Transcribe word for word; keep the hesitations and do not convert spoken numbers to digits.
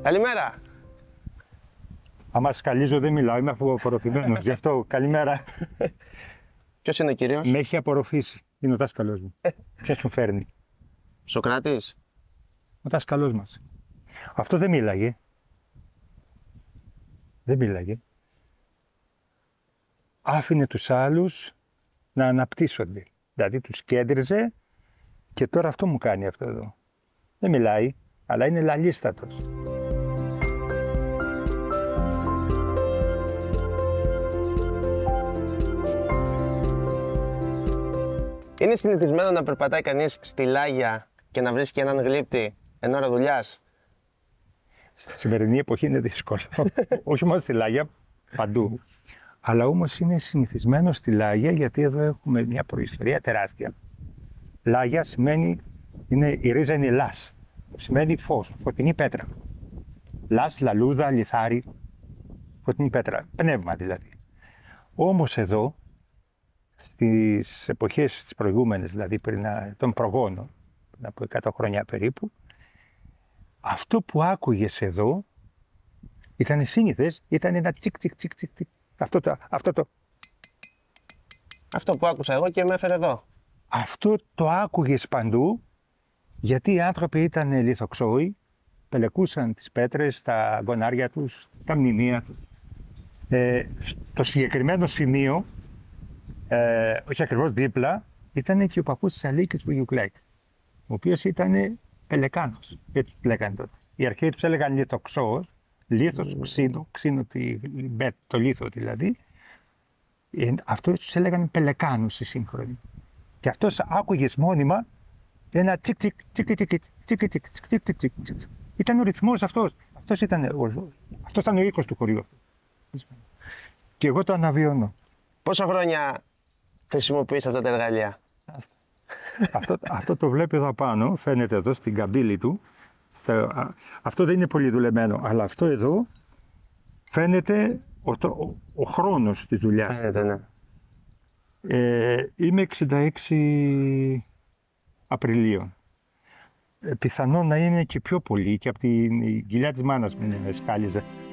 Καλημέρα. Άμα σκαλίζω δεν μιλάω, είμαι απορροφημένος. Γι' αυτό καλημέρα. Ποιος είναι ο κύριος? Με έχει απορροφήσει. Είναι ο δάσκαλός μου. Ποιος μου φέρνει? Σοκράτης. Ο δάσκαλός μας. Αυτό δεν μίλαγε. Δεν μίλαγε. Άφηνε τους άλλους να αναπτύσσονται. Δηλαδή τους κέντριζε και τώρα αυτό μου κάνει αυτό εδώ. Δεν μιλάει, αλλά είναι λαλίστατος. Είναι συνηθισμένο να περπατάει κανείς στη Λάγια και να βρίσκει έναν γλύπτη εν ώρα δουλειάς? Στη σημερινή εποχή είναι δύσκολο. Όχι μόνο στη Λάγια, παντού. Αλλά όμως είναι συνηθισμένο στη Λάγια γιατί εδώ έχουμε μια προϊστορία τεράστια. Λάγια σημαίνει, είναι, η ρίζα είναι λας, σημαίνει φως, φωτεινή πέτρα. Λας, λαλούδα, λιθάρι, φωτεινή πέτρα, πνεύμα δηλαδή. Όμως εδώ, στις εποχές τις προηγούμενες, δηλαδή πριν των προγόνων, πριν από εκατό χρόνια περίπου, αυτό που άκουγες εδώ ήταν σύνηθες, ήταν ένα τσικ τσικ τσικ τσικ. Αυτό το, αυτό το. Αυτό που άκουσα εγώ και με έφερε εδώ. Αυτό το άκουγες παντού, γιατί οι άνθρωποι ήταν λιθοξόοι, πελεκούσαν τις πέτρες, τα γονάρια τους, τα μνημεία τους. Ε, στο συγκεκριμένο σημείο, ε, όχι ακριβώς δίπλα, ήταν και ο παππούς της Αλίκης του Γιουκλέκ, ο οποίος ήταν πελεκάνος, έτσι τους λέγανε τότε. Οι αρχαίοι τους έλεγαν λιθοξόος, λίθος, mm. ξύνο, ξύνο το λίθο δηλαδή. Ε, αυτό τους έλεγαν πελεκάνους οι σύγχρονοι. Και αυτός άκουγες μόνιμα ένα τσικ τσικ τσικ τσικ τσικ τσικ τσικ τσικ τσικ. Ήταν ο ρυθμός αυτός. Αυτός ήταν, αυτός ήταν ο οίκος του χωριού. Και εγώ το αναβιώνω. Πόσα χρόνια χρησιμοποιείς αυτά τα εργαλεία? αυτό, αυτό το βλέπει εδώ πάνω, φαίνεται εδώ στην καμπύλη του. Στο, αυτό δεν είναι πολύ δουλεμένο, αλλά αυτό εδώ φαίνεται ο, το, ο, ο χρόνος της δουλειάς. Φαίνεται, ναι. Ε, είμαι εξήντα έξι Απριλίου. Ε, πιθανόν να είναι και πιο πολύ και από την κοιλιά της μάνας μου με σκάλιζε.